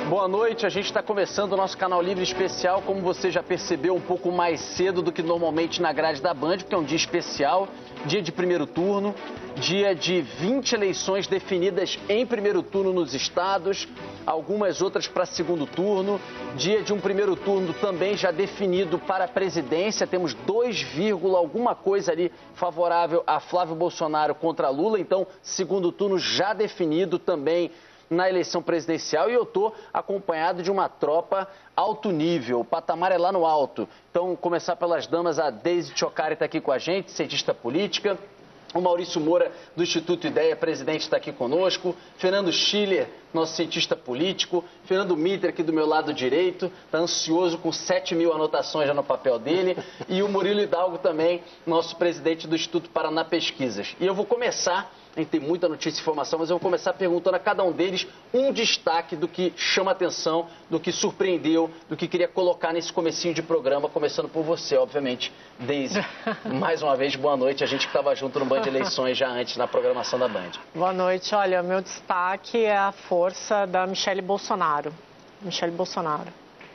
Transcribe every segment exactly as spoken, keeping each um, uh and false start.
Boa noite, a gente está começando o nosso Canal Livre especial, como você já percebeu, um pouco mais cedo do que normalmente na grade da Band, porque é um dia especial, dia de primeiro turno, dia de vinte eleições definidas em primeiro turno nos estados, algumas outras para segundo turno, dia de um primeiro turno também já definido para a presidência, temos dois, alguma coisa ali favorável a Flávio Bolsonaro contra Lula, então segundo turno já definido também na eleição presidencial, e eu estou acompanhado de uma tropa alto nível, o patamar é lá no alto. Então, começar pelas damas, a Deise Tchocari está aqui com a gente, cientista política, o Maurício Moura, do Instituto Ideia, presidente, está aqui conosco, Fernando Schiller, nosso cientista político, Fernando Mitre, aqui do meu lado direito, está ansioso com sete mil anotações já no papel dele, e o Murilo Hidalgo também, nosso presidente do Instituto Paraná Pesquisas. E eu vou começar, a gente tem muita notícia e informação, mas eu vou começar perguntando a cada um deles um destaque do que chama atenção, do que surpreendeu, do que queria colocar nesse comecinho de programa, começando por você, obviamente, Deise. Mais uma vez, boa noite, a gente que estava junto no Band Eleições já antes, na programação da Band. Boa noite, olha, meu destaque é a força da Michele Bolsonaro. Michele Bolsonaro.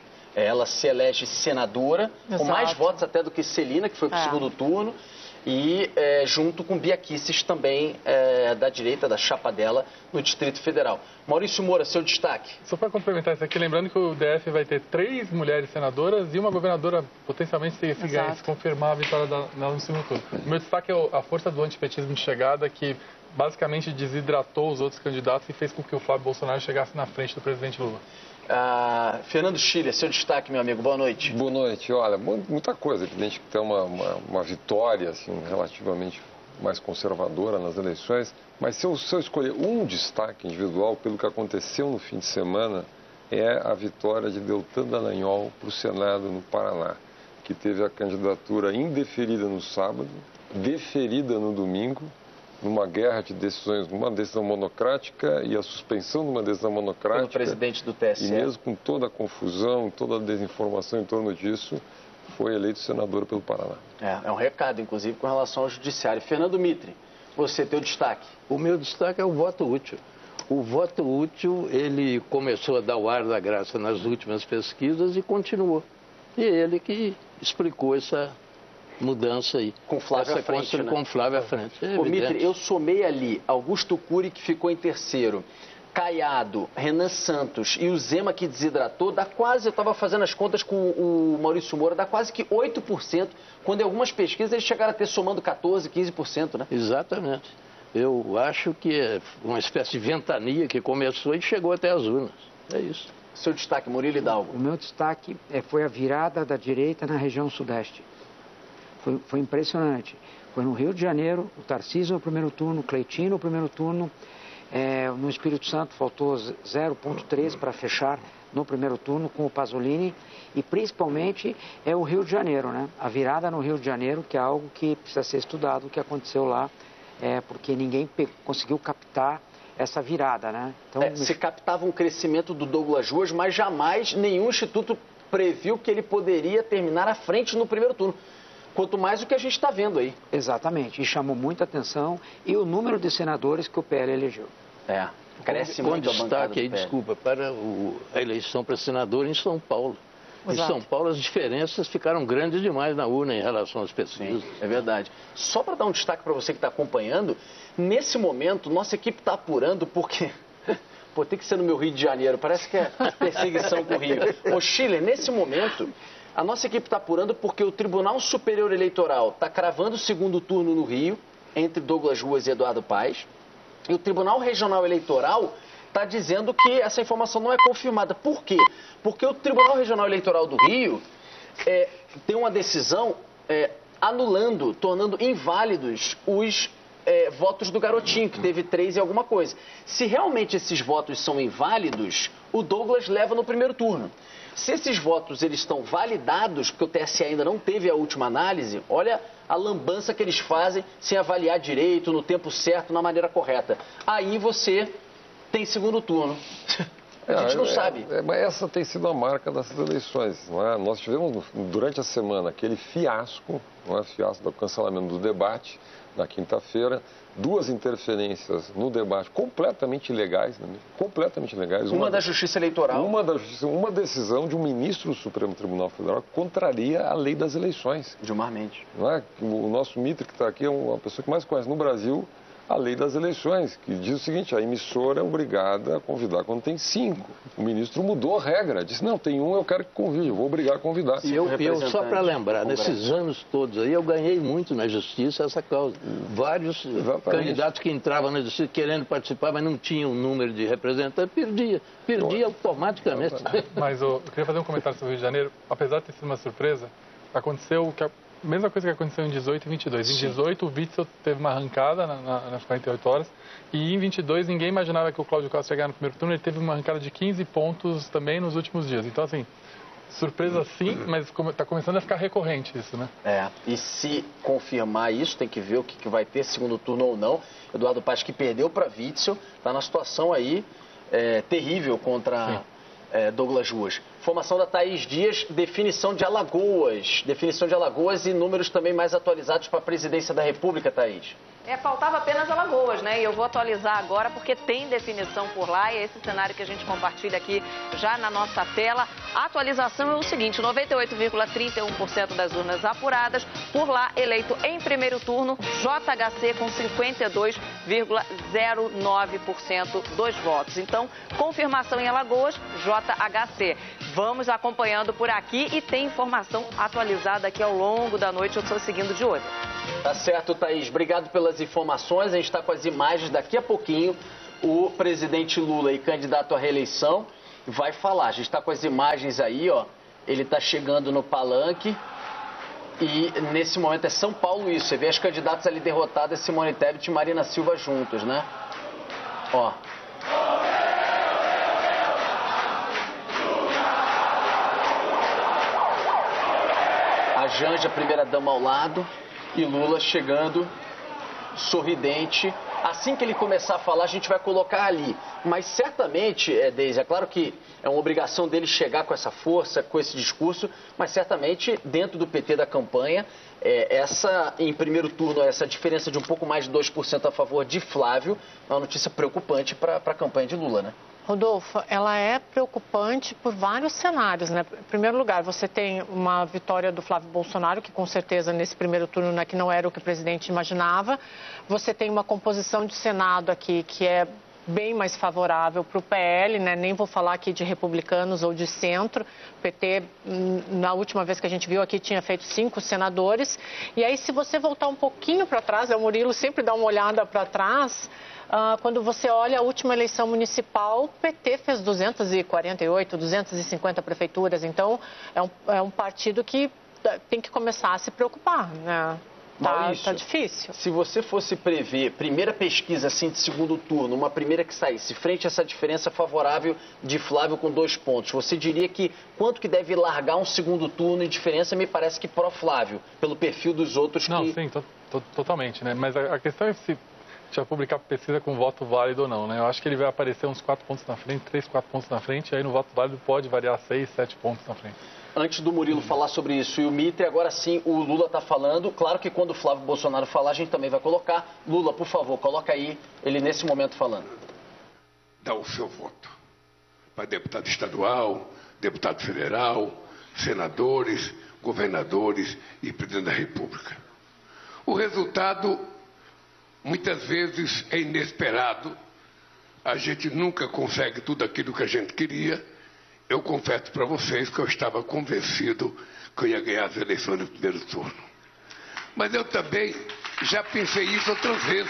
Ela se elege senadora, Exato. Com mais votos até do que Celina, que foi para o É. segundo turno, e é, junto com Bia Kicis também, é, da direita, da chapa dela, no Distrito Federal. Maurício Moura, seu destaque. Só para complementar isso aqui, lembrando que o D F vai ter três mulheres senadoras e uma governadora, potencialmente, se, se, ganha, se confirmar a vitória dela no segundo turno. O meu destaque é a força do antipetismo de chegada, que basicamente desidratou os outros candidatos e fez com que o Flávio Bolsonaro chegasse na frente do presidente Lula. Ah, Fernando Schiller, seu destaque, meu amigo, boa noite. Boa noite. Olha, muita coisa, evidente que tem uma, uma, uma vitória assim, relativamente mais conservadora nas eleições, mas se eu, se eu escolher um destaque individual pelo que aconteceu no fim de semana, é a vitória de Deltan Dallagnol para o Senado no Paraná, que teve a candidatura indeferida no sábado, deferida no domingo, numa guerra de decisões, uma decisão monocrática e a suspensão de uma decisão monocrática. Pelo presidente do T S E. E mesmo com toda a confusão, toda a desinformação em torno disso, foi eleito senador pelo Paraná. É, é um recado, inclusive, com relação ao judiciário. Fernando Mitre, você, teu destaque. O meu destaque é o voto útil. O voto útil, ele começou a dar o ar da graça nas últimas pesquisas e continuou. E ele que explicou essa mudança aí. Com Flávio Essa à frente, constru... né? Com Flávio à frente. É Ô, Mitre, evidente. eu somei ali Augusto Cury, que ficou em terceiro, Caiado, Renan Santos e o Zema, que desidratou, dá quase, eu estava fazendo as contas com o Maurício Moura, dá quase que oito por cento, quando em algumas pesquisas eles chegaram a ter somando quatorze, quinze por cento, né? Exatamente. Eu acho que é uma espécie de ventania que começou e chegou até as urnas. É isso. Seu destaque, Murilo Hidalgo. O meu destaque é, foi a virada da direita na região sudeste. Foi, foi impressionante. Foi no Rio de Janeiro, o Tarcísio no primeiro turno, o Cleitinho no primeiro turno. É, no Espírito Santo faltou zero vírgula três para fechar no primeiro turno com o Pasolini. E principalmente é o Rio de Janeiro, né? A virada no Rio de Janeiro, que é algo que precisa ser estudado, o que aconteceu lá, é, porque ninguém pe- conseguiu captar essa virada, né? Então, É, se captava um crescimento do Douglas Ruas, mas jamais nenhum instituto previu que ele poderia terminar à frente no primeiro turno. Quanto mais o que a gente está vendo aí. Exatamente, e chamou muita atenção, e o número de senadores que o P L elegeu. É, cresce Com muito a bancada destaque do aí, P L. desculpa, para o, a eleição para senador em São Paulo. Exato. Em São Paulo as diferenças ficaram grandes demais na urna em relação às pesquisas. Sim, é verdade. Só para dar um destaque para você que está acompanhando, nesse momento, nossa equipe está apurando porque... Pô, tem que ser no meu Rio de Janeiro, parece que é perseguição com o Rio. Ô, Chile, nesse momento, a nossa equipe está apurando porque o Tribunal Superior Eleitoral está cravando o segundo turno no Rio, entre Douglas Ruas e Eduardo Paes, e o Tribunal Regional Eleitoral está dizendo que essa informação não é confirmada. Por quê? Porque o Tribunal Regional Eleitoral do Rio é, tem uma decisão é, anulando, tornando inválidos os é, votos do Garotinho, que teve três e alguma coisa. Se realmente esses votos são inválidos, o Douglas leva no primeiro turno. Se esses votos eles estão validados, porque o T S E ainda não teve a última análise, olha a lambança que eles fazem sem avaliar direito, no tempo certo, na maneira correta. Aí você tem segundo turno. A gente não é, sabe. É, mas essa tem sido a marca dessas eleições. Não é? Nós tivemos durante a semana aquele fiasco, não é? Fiasco do cancelamento do debate, na quinta-feira, duas interferências no debate completamente ilegais, né? completamente ilegais. Uma, uma da Justiça Eleitoral. Uma, da justiça, uma decisão de um ministro do Supremo Tribunal Federal que contraria a lei das eleições. Gilmar Mendes. Não é? O nosso Mitre, que está aqui, é uma pessoa que mais conhece no Brasil a lei das eleições, que diz o seguinte: a emissora é obrigada a convidar quando tem cinco. O ministro mudou a regra, disse: não, tem um, eu quero que convide, eu vou obrigar a convidar. E eu, eu só para lembrar, nesses anos todos aí, eu ganhei muito na justiça essa causa. Vários Exatamente. candidatos que entravam na justiça querendo participar, mas não tinham um número de representantes, perdia. Perdia automaticamente. Mas eu, eu queria fazer um comentário sobre o Rio de Janeiro. Apesar de ter sido uma surpresa, aconteceu que a mesma coisa que aconteceu em dezoito e vinte e dois. Em dezoito, o Witzel teve uma arrancada na, na, nas quarenta e oito horas. E em vinte e dois, ninguém imaginava que o Cláudio Castro ia ganhar no primeiro turno. Ele teve uma arrancada de quinze pontos também nos últimos dias. Então, assim, surpresa sim, mas está começando a ficar recorrente isso, né? É, e se confirmar isso, tem que ver o que, que vai ter, segundo turno ou não. Eduardo Paes, que perdeu para Witzel, está na situação aí é, terrível contra... É, Douglas Ruas. Formação da Thaís Dias, definição de Alagoas. Definição de Alagoas e números também mais atualizados para a presidência da República, Thaís. É, faltava apenas Alagoas, né? E eu vou atualizar agora porque tem definição por lá e é esse cenário que a gente compartilha aqui já na nossa tela. A atualização é o seguinte: noventa e oito vírgula trinta e um por cento das urnas apuradas, por lá eleito em primeiro turno, J H C com cinquenta e dois vírgula zero nove por cento dos votos. Então, confirmação em Alagoas, J H C. Vamos acompanhando por aqui e tem informação atualizada aqui ao longo da noite, eu estou seguindo de olho. Tá certo, Thaís. Obrigado pelas informações. A gente está com as imagens. Daqui a pouquinho, o presidente Lula e candidato à reeleição vai falar. A gente está com as imagens aí, ó. Ele está chegando no palanque. E nesse momento é São Paulo isso. Você vê as candidatas ali derrotadas, Simone Tebet e Marina Silva juntos, né? Ó. A Janja, primeira dama ao lado, e Lula chegando, sorridente. Assim que ele começar a falar, a gente vai colocar ali. Mas certamente, é, Deise, é claro que é uma obrigação dele chegar com essa força, com esse discurso, mas certamente dentro do P T da campanha, é, essa, em primeiro turno, essa diferença de um pouco mais de dois por cento a favor de Flávio, é uma notícia preocupante para a campanha de Lula, né? Rodolfo, ela é preocupante por vários cenários, né? Em primeiro lugar, você tem uma vitória do Flávio Bolsonaro, que com certeza nesse primeiro turno, né, que não era o que o presidente imaginava. Você tem uma composição de Senado aqui que é bem mais favorável para o P L, né? Nem vou falar aqui de republicanos ou de centro. O P T, na última vez que a gente viu aqui, tinha feito cinco senadores. E aí, se você voltar um pouquinho para trás, o Murilo sempre dá uma olhada para trás. Uh, quando você olha a última eleição municipal, o P T fez duzentas e quarenta e oito, duzentas e cinquenta prefeituras. Então, é um, é um partido que tem que começar a se preocupar, né? Tá, tá difícil. Se você fosse prever, primeira pesquisa assim de segundo turno, uma primeira que saísse, frente a essa diferença favorável de Flávio com dois pontos, você diria que quanto que deve largar um segundo turno em diferença? Me parece que pró-Flávio, pelo perfil dos outros que... Não, sim, to to totalmente, né? Mas a, a questão é se já publicar pesquisa com voto válido ou não, né? Eu acho que ele vai aparecer uns quatro pontos na frente, três, quatro pontos na frente, e aí no voto válido pode variar seis, sete pontos na frente. Antes do Murilo falar sobre isso e o Mitre, agora sim o Lula está falando. Claro que quando o Flávio Bolsonaro falar, a gente também vai colocar. Lula, por favor, coloca aí ele nesse momento falando. Dá o seu voto para deputado estadual, deputado federal, senadores, governadores e presidente da República. O resultado, muitas vezes, é inesperado. A gente nunca consegue tudo aquilo que a gente queria. Eu confesso para vocês que eu estava convencido que eu ia ganhar as eleições no primeiro turno. Mas eu também já pensei isso outras vezes.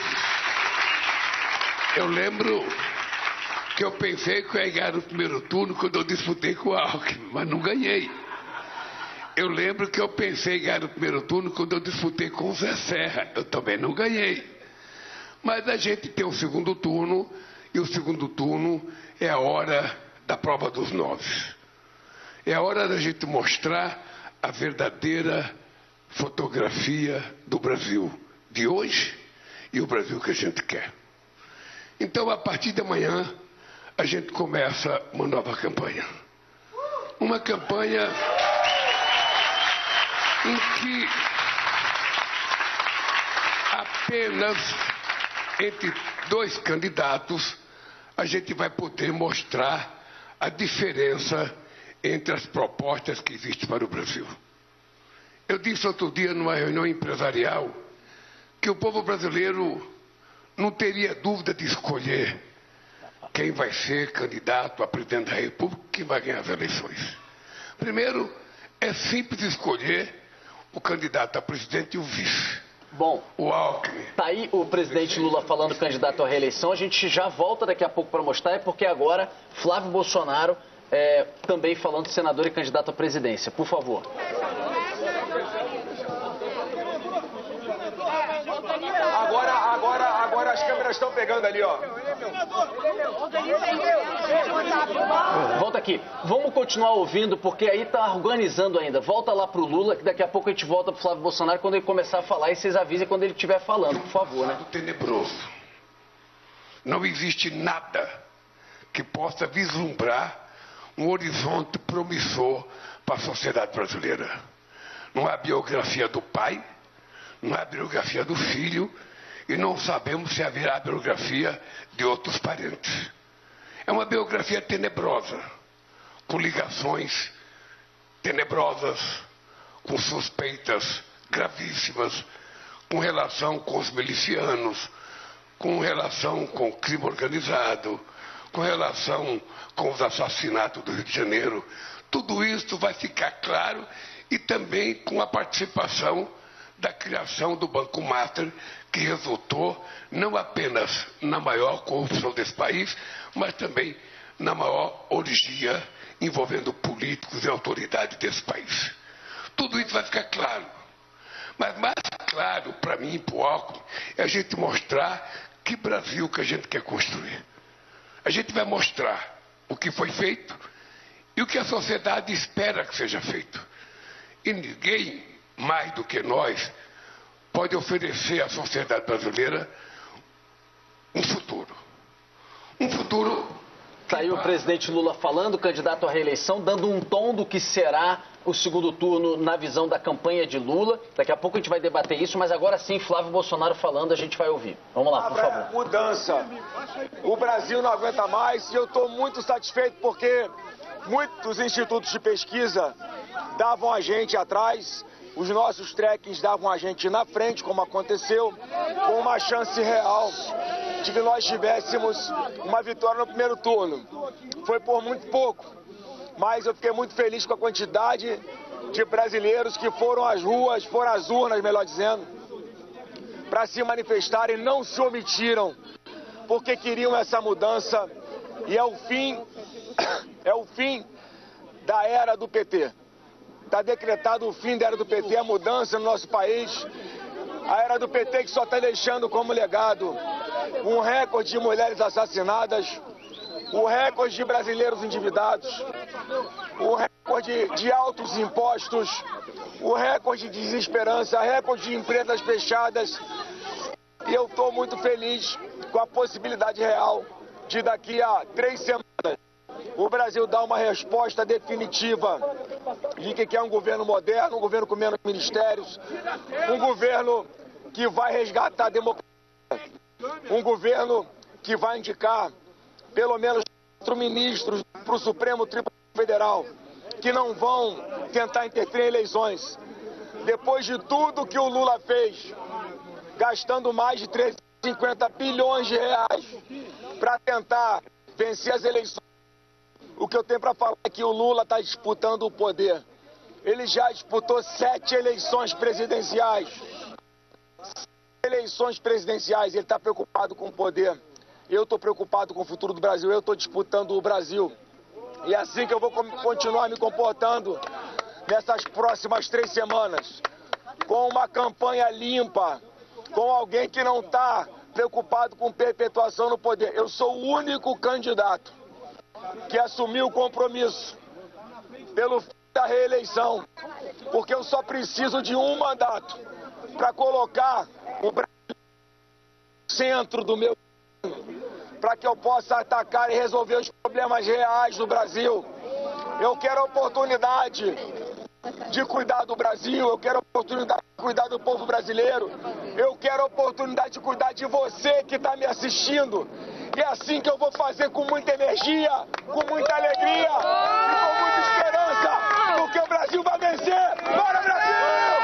Eu lembro que eu pensei que eu ia ganhar no primeiro turno quando eu disputei com o Alckmin, mas não ganhei. Eu lembro que eu pensei em ganhar no primeiro turno quando eu disputei com o Zé Serra. Eu também não ganhei. Mas a gente tem o segundo turno, e o segundo turno é a hora da prova dos nove. É a hora da gente mostrar a verdadeira fotografia do Brasil de hoje e o Brasil que a gente quer. Então, a partir de amanhã, a gente começa uma nova campanha. Uma campanha em que a apenas entre dois candidatos a gente vai poder mostrar a diferença entre as propostas que existem para o Brasil. Eu disse outro dia numa reunião empresarial que o povo brasileiro não teria dúvida de escolher quem vai ser candidato a presidente da República, quem vai ganhar as eleições. Primeiro, é simples escolher o candidato a presidente e o vice. Bom, o Alckmin. Tá aí o presidente Lula falando candidato à reeleição. A gente já volta daqui a pouco para mostrar, é porque agora Flávio Bolsonaro é, também falando senador e candidato à presidência. Por favor. Agora, agora, agora as câmeras estão pegando ali, ó. Volta aqui. Vamos continuar ouvindo, porque aí tá organizando ainda. Volta lá pro Lula, que daqui a pouco a gente volta pro Flávio Bolsonaro quando ele começar a falar, e vocês avisem quando ele estiver falando, por favor, né? Tenebroso. Não existe nada que possa vislumbrar um horizonte promissor para a sociedade brasileira. Não há biografia do pai, não há biografia do filho, e não sabemos se haverá biografia de outros parentes. É uma biografia tenebrosa, com ligações tenebrosas, com suspeitas gravíssimas, com relação com os milicianos, com relação com o crime organizado, com relação com os assassinatos do Rio de Janeiro. Tudo isso vai ficar claro, e também com a participação da criação do Banco Master, que resultou não apenas na maior corrupção desse país, mas também na maior orgia envolvendo políticos e autoridades desse país. Tudo isso vai ficar claro. Mas mais claro para mim e para o Alckmin é a gente mostrar que Brasil que a gente quer construir. A gente vai mostrar o que foi feito e o que a sociedade espera que seja feito. E ninguém, mais do que nós, pode oferecer à sociedade brasileira um futuro. Um futuro... Está aí o presidente Lula falando, candidato à reeleição, dando um tom do que será o segundo turno na visão da campanha de Lula. Daqui a pouco a gente vai debater isso, mas agora sim, Flávio Bolsonaro falando, a gente vai ouvir. Vamos lá, por favor. Mudança. O Brasil não aguenta mais, e eu estou muito satisfeito porque muitos institutos de pesquisa davam a gente atrás, os nossos trekkings davam a gente na frente, como aconteceu, com uma chance real de que nós tivéssemos uma vitória no primeiro turno. Foi por muito pouco, mas eu fiquei muito feliz com a quantidade de brasileiros que foram às ruas, foram às urnas, melhor dizendo, para se manifestarem, não se omitiram, porque queriam essa mudança, e é o fim, é o fim da era do P T. Está decretado o fim da era do P T, a mudança no nosso país. A era do P T que só está deixando como legado um recorde de mulheres assassinadas, o recorde de brasileiros endividados, o recorde de altos impostos, o recorde de desesperança, recorde de empresas fechadas. E eu estou muito feliz com a possibilidade real de daqui a três semanas o Brasil dar uma resposta definitiva de que é um governo moderno, um governo com menos ministérios, um governo que vai resgatar a democracia, um governo que vai indicar pelo menos quatro ministros para o Supremo Tribunal Federal, que não vão tentar interferir em eleições. Depois de tudo que o Lula fez, gastando mais de trezentos e cinquenta bilhões de reais para tentar vencer as eleições, o que eu tenho para falar é que o Lula está disputando o poder. Ele já disputou sete eleições presidenciais. Sete eleições presidenciais, ele está preocupado com o poder. Eu estou preocupado com o futuro do Brasil, eu estou disputando o Brasil. E é assim que eu vou continuar me comportando nessas próximas três semanas. Com uma campanha limpa, com alguém que não está preocupado com perpetuação no poder. Eu sou o único candidato que assumiu o compromisso pelo fim da reeleição, porque eu só preciso de um mandato para colocar o Brasil no centro do meu para que eu possa atacar e resolver os problemas reais do Brasil. Eu quero a oportunidade de cuidar do Brasil, eu quero a oportunidade de cuidar do povo brasileiro, eu quero a oportunidade de cuidar de você que está me assistindo. E é assim que eu vou fazer, com muita energia, com muita alegria e com muita esperança, porque o Brasil vai vencer. Bora, Brasil!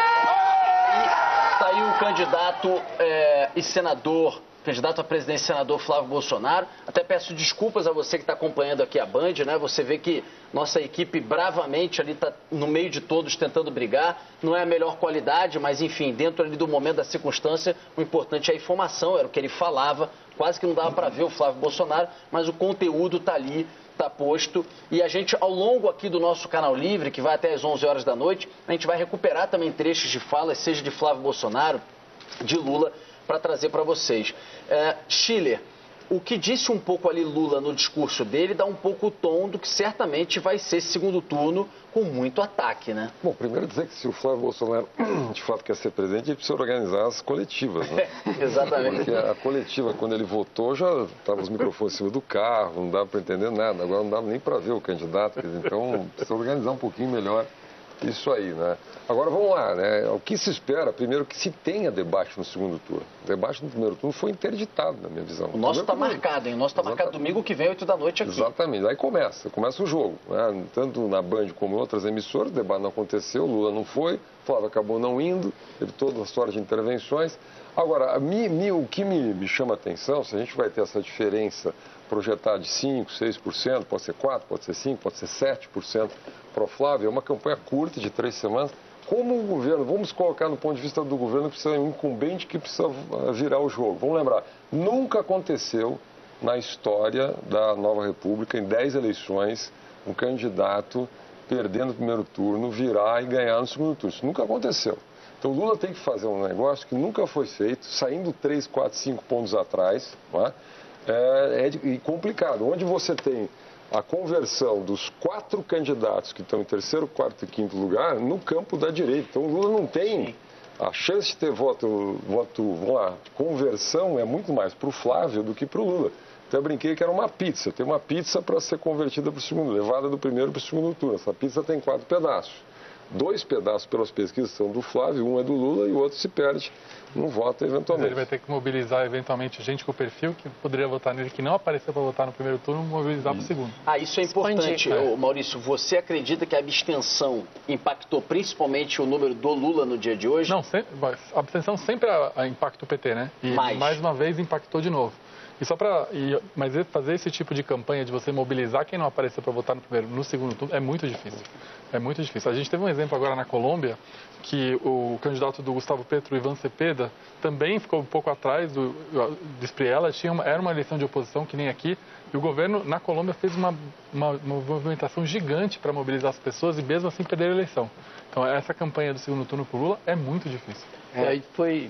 Está aí o candidato é, e senador, candidato a presidente, senador Flávio Bolsonaro. Até peço desculpas a você que está acompanhando aqui a Band, né? Você vê que nossa equipe bravamente ali está no meio de todos tentando brigar. Não é a melhor qualidade, mas enfim, dentro ali do momento da circunstância, o importante é a informação, era o que ele falava. Quase que não dava para ver o Flávio Bolsonaro, mas o conteúdo está ali, está posto. E a gente, ao longo aqui do nosso Canal Livre, que vai até às onze horas da noite, a gente vai recuperar também trechos de falas, seja de Flávio Bolsonaro, de Lula, para trazer para vocês. É, Schiller, o que disse um pouco ali Lula no discurso dele dá um pouco o tom do que certamente vai ser esse segundo turno com muito ataque, né? Bom, primeiro dizer que se o Flávio Bolsonaro de fato quer ser presidente, ele precisa organizar as coletivas, né? Exatamente. Porque a coletiva, quando ele votou, já estavam os microfones em cima do carro, não dava para entender nada, agora não dava nem para ver o candidato, então precisa organizar um pouquinho melhor isso aí, né? Agora vamos lá, né? O que se espera, primeiro, que se tenha debate no segundo turno. O debate no primeiro turno foi interditado, na minha visão. O nosso está marcado, hein? O nosso está marcado domingo que vem, oito da noite aqui. Exatamente. Aí começa, começa o jogo, né? Tanto na Band como em outras emissoras, o debate não aconteceu, Lula não foi, Flávio acabou não indo, teve toda a história de intervenções. Agora, a mi, mi, o que me, me chama a atenção, se a gente vai ter essa diferença projetada de cinco, seis por cento, pode ser quatro por cento, pode ser cinco por cento, pode ser sete por cento para o Flávio, é uma campanha curta de três semanas. Como o governo, vamos colocar no ponto de vista do governo, que precisa um incumbente que precisa virar o jogo. Vamos lembrar, nunca aconteceu na história da Nova República, em dez eleições, um candidato perdendo o primeiro turno, virar e ganhar no segundo turno. Isso nunca aconteceu. Então o Lula tem que fazer um negócio que nunca foi feito, saindo três, quatro, cinco pontos atrás, não é? É, é complicado. Onde você tem a conversão dos quatro candidatos que estão em terceiro, quarto e quinto lugar no campo da direita. Então o Lula não tem a chance de ter voto, voto vamos lá, conversão é muito mais para o Flávio do que para o Lula. Até brinquei que era uma pizza. Tem uma pizza para ser convertida para o segundo, levada do primeiro para o segundo turno. Essa pizza tem quatro pedaços. Dois pedaços pelas pesquisas são do Flávio, um é do Lula e o outro se perde, não vota eventualmente. Ele vai ter que mobilizar eventualmente gente com perfil que poderia votar nele, que não apareceu para votar no primeiro turno, mobilizar para o segundo. Ah, isso é importante. É. Maurício, você acredita que a abstenção impactou principalmente o número do Lula no dia de hoje? Não, sempre, a abstenção sempre a, a impacta o P T, né? E mais, mais uma vez impactou de novo. E só para, mas fazer esse tipo de campanha de você mobilizar quem não apareceu para votar no primeiro, no segundo turno, é muito difícil. É muito difícil. A gente teve um exemplo agora na Colômbia, que o candidato do Gustavo Petro, Ivan Cepeda, também ficou um pouco atrás do, do Espriella. Tinha uma, era uma eleição de oposição, que nem aqui, e o governo na Colômbia fez uma, uma, uma movimentação gigante para mobilizar as pessoas e mesmo assim perder a eleição. Então essa campanha do segundo turno para o Lula é muito difícil. É, aí foi...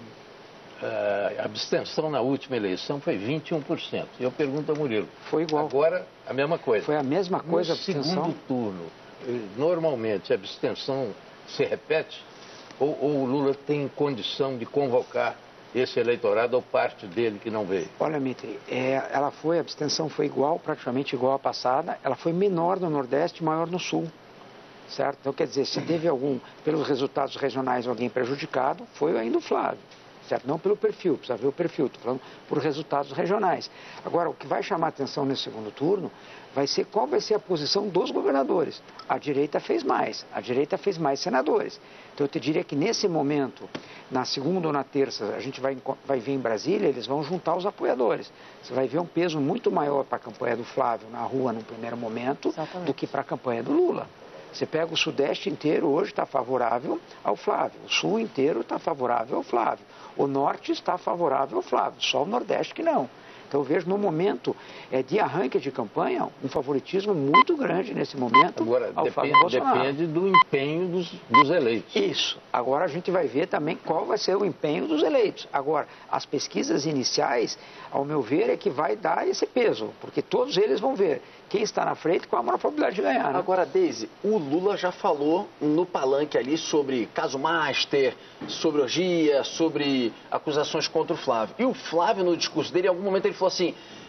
A abstenção na última eleição foi vinte e um por cento. E eu pergunto ao Murilo. Foi igual. Agora, a mesma coisa. Foi a mesma coisa a abstenção? No segundo turno, normalmente a abstenção se repete? Ou, ou o Lula tem condição de convocar esse eleitorado ou parte dele que não veio? Olha, Mitri, é, ela foi, a abstenção foi igual, praticamente igual à passada. Ela foi menor no Nordeste e maior no Sul. Certo? Então, quer dizer, se teve algum, pelos resultados regionais, alguém prejudicado, foi ainda o Flávio. Certo? Não pelo perfil, precisa ver o perfil, estou falando por resultados regionais. Agora, o que vai chamar a atenção nesse segundo turno vai ser qual vai ser a posição dos governadores. A direita fez mais, a direita fez mais senadores. Então, eu te diria que nesse momento, na segunda ou na terça, a gente vai, vai ver em Brasília, eles vão juntar os apoiadores. Você vai ver um peso muito maior para a campanha do Flávio na rua no primeiro momento, exatamente, do que para a campanha do Lula. Você pega o Sudeste inteiro, hoje está favorável ao Flávio. O Sul inteiro está favorável ao Flávio. O Norte está favorável ao Flávio, só o Nordeste que não. Então eu vejo no momento é, de arranque de campanha um favoritismo muito grande nesse momento. Agora, ao depende, Flávio Bolsonaro. Depende do empenho dos, dos eleitos. Isso. Agora a gente vai ver também qual vai ser o empenho dos eleitos. Agora, as pesquisas iniciais, ao meu ver, é que vai dar esse peso, porque todos eles vão ver quem está na frente com a maior probabilidade de ganhar. Né? Agora, Deise, o Lula já falou no palanque ali sobre caso Master, sobre orgia, sobre acusações contra o Flávio. E o Flávio, no discurso dele, em algum momento ele falou assim,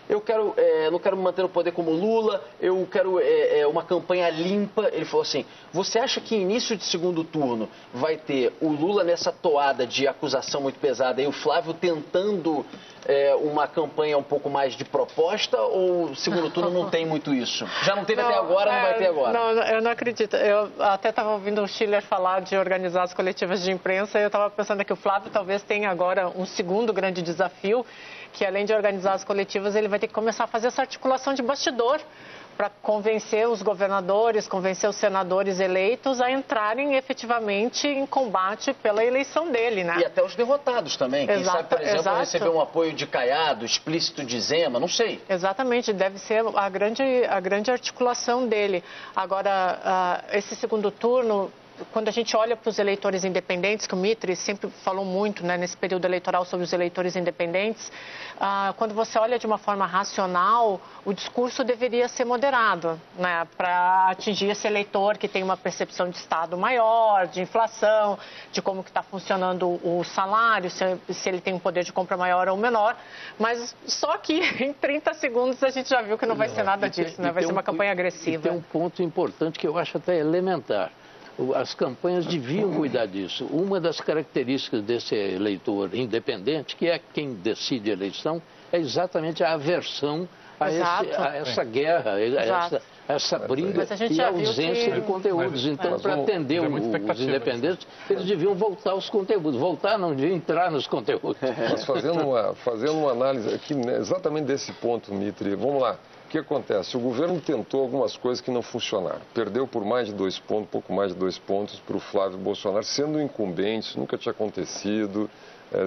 eu quero, é, não quero me manter no poder como Lula, eu quero é, é, uma campanha limpa. Ele falou assim, você acha que início de segundo turno vai ter o Lula nessa toada de acusação muito pesada e o Flávio tentando é, uma campanha um pouco mais de proposta, ou o segundo turno não tem muito isso? Já não teve não, até agora, não é, vai ter agora? Não, eu não acredito. Eu até estava ouvindo o Schiller falar de organizar as coletivas de imprensa e eu estava pensando que o Flávio talvez tenha agora um segundo grande desafio, que além de organizar as coletivas, ele vai ter que começar a fazer essa articulação de bastidor para convencer os governadores, convencer os senadores eleitos a entrarem efetivamente em combate pela eleição dele, né? E até os derrotados também. Quem Exato, sabe, por exemplo, exato. receber um apoio de Caiado, explícito de Zema, não sei. Exatamente, deve ser a grande, a grande articulação dele. Agora, uh, esse segundo turno, quando a gente olha para os eleitores independentes, que o Mitre sempre falou muito, né, nesse período eleitoral sobre os eleitores independentes, ah, quando você olha de uma forma racional, o discurso deveria ser moderado, né, para atingir esse eleitor que tem uma percepção de Estado maior, de inflação, de como que está funcionando o salário, se, se ele tem um poder de compra maior ou menor. Mas só que em trinta segundos a gente já viu que não vai ser nada disso, né? Vai ser uma campanha agressiva. E tem um ponto importante que eu acho até elementar. As campanhas deviam cuidar disso. Uma das características desse eleitor independente, que é quem decide a eleição, é exatamente a aversão a, esse, a essa guerra, a essa, essa briga e a ausência que... de conteúdos. Então, para atender os independentes, eles deviam voltar aos conteúdos. Voltar não, de entrar nos conteúdos. Mas fazendo uma, fazendo uma análise aqui, né, exatamente desse ponto, Mitre, vamos lá. O que acontece? O governo tentou algumas coisas que não funcionaram. Perdeu por mais de dois pontos, pouco mais de dois pontos para o Flávio Bolsonaro, sendo incumbente, isso nunca tinha acontecido. É,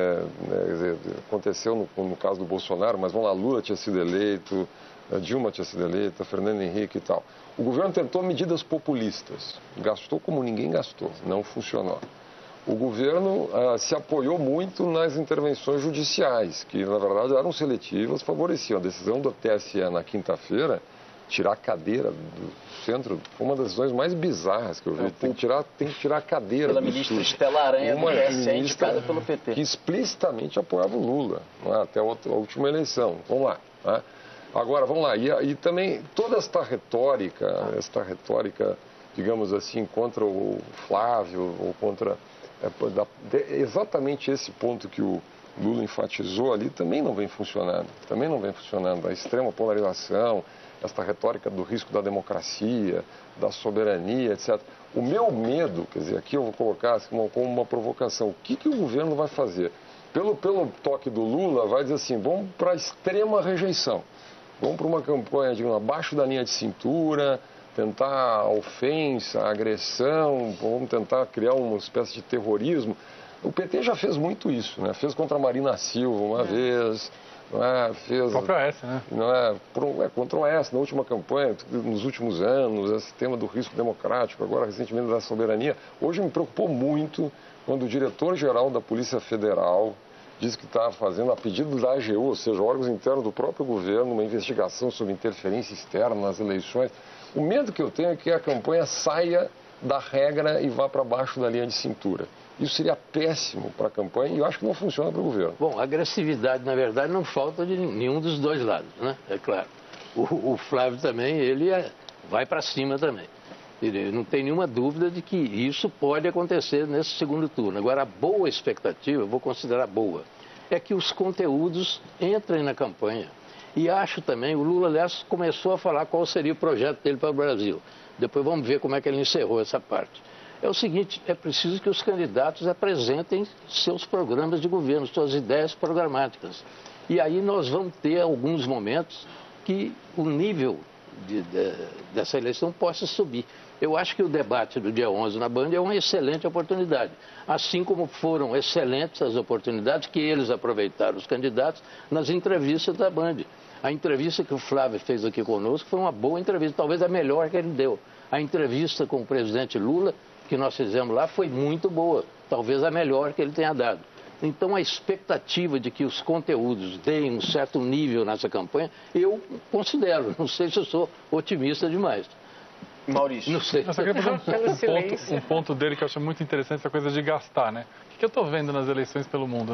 é, é, aconteceu no, no caso do Bolsonaro, mas vamos lá, Lula tinha sido eleito, Dilma tinha sido eleita, Fernando Henrique e tal. O governo tentou medidas populistas, gastou como ninguém gastou, não funcionou. O governo ah, se apoiou muito nas intervenções judiciais, que na verdade eram seletivas, favoreciam. A decisão do T S E na quinta-feira, tirar a cadeira do centro, foi uma das decisões mais bizarras que eu vi. Tem que tirar, tem que tirar a cadeira. Pela ministra Estela Aranha, do T S E, indicada pelo P T. Que explicitamente apoiava o Lula, não é? Até a, outra, a última eleição. Vamos lá. Não é? Agora, vamos lá. E, e também toda esta retórica, esta retórica, digamos assim, contra o Flávio ou contra... É, da, de, exatamente esse ponto que o Lula enfatizou ali também não vem funcionando, também não vem funcionando. A extrema polarização, esta retórica do risco da democracia, da soberania, etcétera. O meu medo, quer dizer, aqui eu vou colocar assim, como, como uma provocação, o que, que o governo vai fazer? Pelo, pelo toque do Lula, vai dizer assim, vamos para a extrema rejeição, vamos para uma campanha, digamos, abaixo da linha de cintura, tentar a ofensa, a agressão, vamos tentar criar uma espécie de terrorismo. O P T já fez muito isso, né? Fez contra a Marina Silva uma é. vez, não é? Fez... Contra o Aécio, né? Não é? é? Contra o Aécio, na última campanha, nos últimos anos, esse tema do risco democrático, agora recentemente da soberania. Hoje me preocupou muito quando o diretor-geral da Polícia Federal disse que está fazendo, a pedido da A G U, ou seja, órgãos internos do próprio governo, uma investigação sobre interferência externa nas eleições. O medo que eu tenho é que a campanha saia da regra e vá para baixo da linha de cintura. Isso seria péssimo para a campanha e eu acho que não funciona para o governo. Bom, agressividade, na verdade, não falta de nenhum dos dois lados, né? É claro. O, o Flávio também, ele é, vai para cima também. Ele, não tem nenhuma dúvida de que isso pode acontecer nesse segundo turno. Agora, a boa expectativa, eu vou considerar boa, é que os conteúdos entrem na campanha. E acho também, o Lula, aliás, começou a falar qual seria o projeto dele para o Brasil. Depois vamos ver como é que ele encerrou essa parte. É o seguinte, é preciso que os candidatos apresentem seus programas de governo, suas ideias programáticas. E aí nós vamos ter alguns momentos que o nível de, de, dessa eleição possa subir. Eu acho que o debate do dia onze na Band é uma excelente oportunidade. Assim como foram excelentes as oportunidades que eles aproveitaram, os candidatos, nas entrevistas da Band. A entrevista que o Flávio fez aqui conosco foi uma boa entrevista, talvez a melhor que ele deu. A entrevista com o presidente Lula, que nós fizemos lá, foi muito boa, talvez a melhor que ele tenha dado. Então, a expectativa de que os conteúdos deem um certo nível nessa campanha, eu considero, não sei se eu sou otimista demais. Maurício. Não sei. Eu só queria fazer um, um, ponto, um ponto dele que eu acho muito interessante, essa coisa de gastar, né? O que eu estou vendo nas eleições pelo mundo, né?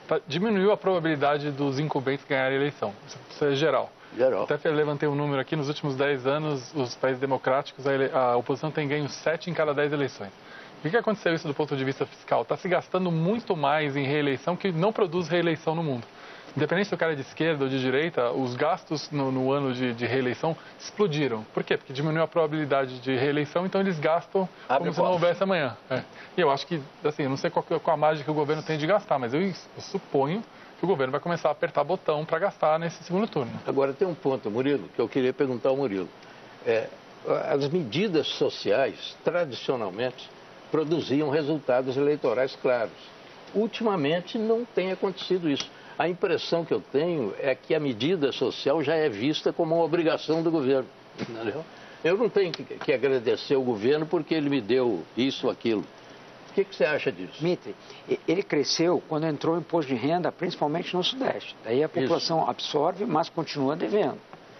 tá, diminuiu a probabilidade dos incumbentes ganharem a eleição. Isso é geral. Geral. Até levantei um número aqui, nos últimos dez anos, os países democráticos, a, ele... a oposição tem ganho sete em cada dez eleições. O que aconteceu isso do ponto de vista fiscal? Está se gastando muito mais em reeleição que não produz reeleição no mundo. Independente se o cara é de esquerda ou de direita, os gastos no, no ano de, de reeleição explodiram. Por quê? Porque diminuiu a probabilidade de reeleição, então eles gastam Abre como se não houvesse amanhã. É. E eu acho que, assim, eu não sei qual, qual a mágica que o governo tem de gastar, mas eu, eu suponho que o governo vai começar a apertar botão para gastar nesse segundo turno. Agora tem um ponto, Murilo, que eu queria perguntar ao Murilo. É, as medidas sociais, tradicionalmente, produziam resultados eleitorais claros. Ultimamente não tem acontecido isso. A impressão que eu tenho é que a medida social já é vista como uma obrigação do governo. Entendeu? Eu não tenho que, que agradecer ao governo porque ele me deu isso ou aquilo. O que, que você acha disso? Dmitry, ele cresceu quando entrou o imposto de renda, principalmente no Sudeste. Daí a população isso. absorve, mas continua devendo.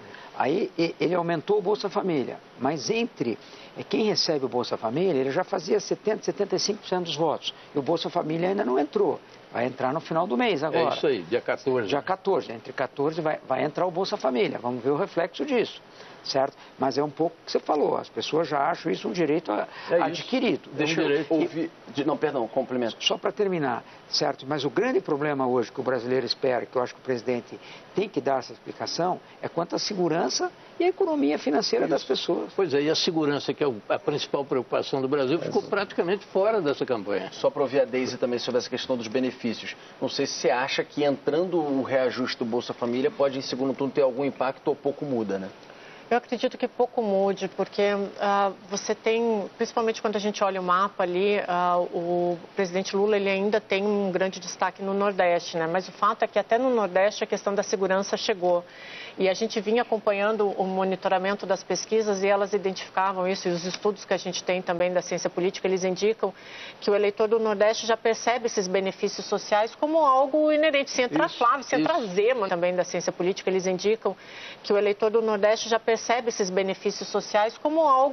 Aí ele aumentou o Bolsa Família, mas entre quem recebe o Bolsa Família, ele já fazia setenta, setenta e cinco por cento dos votos. E o Bolsa Família ainda não entrou. Vai entrar no final do mês agora. É isso aí, dia quatorze. Dia quatorze, entre quatorze vai, vai entrar o Bolsa Família. Vamos ver o reflexo disso, certo? Mas é um pouco o que você falou, as pessoas já acham isso um direito a, é adquirido. Deixa é um eu ouvir... E, não, perdão, complemento. Só para terminar, certo? Mas o grande problema hoje que o brasileiro espera, que eu acho que o presidente tem que dar essa explicação, é quanto à segurança e à economia financeira das pessoas. Pois é, e a segurança, que é a principal preocupação do Brasil, ficou praticamente fora dessa campanha. Só para ouvir a Deise também sobre essa questão dos benefícios. Não sei se você acha que entrando o reajuste do Bolsa Família pode em segundo turno ter algum impacto ou pouco muda, né? Eu acredito que pouco mude, porque uh, você tem, principalmente quando a gente olha o mapa ali, uh, o presidente Lula ele ainda tem um grande destaque no Nordeste, né? Mas o fato é que até no Nordeste a questão da segurança chegou. E a gente vinha acompanhando o monitoramento das pesquisas e elas identificavam isso, e os estudos que a gente tem também da ciência política, eles indicam que o eleitor do Nordeste já percebe esses benefícios sociais como algo inerente. Se entrar isso, Flávio, se entrar isso. Zema também da ciência política, eles indicam que o eleitor do Nordeste já percebe esses benefícios sociais como algo